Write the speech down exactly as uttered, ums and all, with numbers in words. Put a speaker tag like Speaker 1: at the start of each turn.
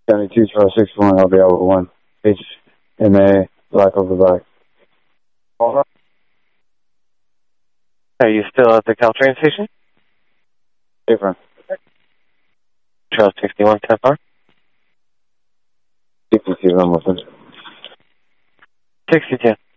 Speaker 1: seventy-two, Charles sixty-one, L B L one, H M A, black over black.
Speaker 2: Are you still at the Caltrain station?
Speaker 1: Different.
Speaker 2: Charles sixty-one, ten four.
Speaker 1: sixty-two, I'm listening.
Speaker 2: sixty-two.